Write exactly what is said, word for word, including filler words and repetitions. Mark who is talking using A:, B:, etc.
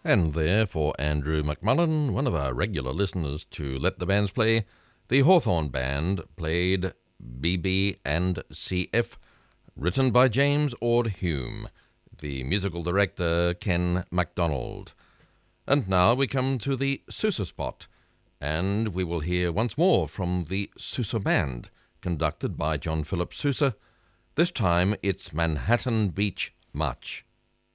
A: And there, for Andrew McMullen, one of our regular listeners to Let the Bands Play, the Hawthorne Band played B B and C F, written by James Ord Hume, the musical director Ken MacDonald. And now we come to the Sousa spot, and we will hear once more from the Sousa Band, conducted by John Philip Sousa. This time it's Manhattan Beach March.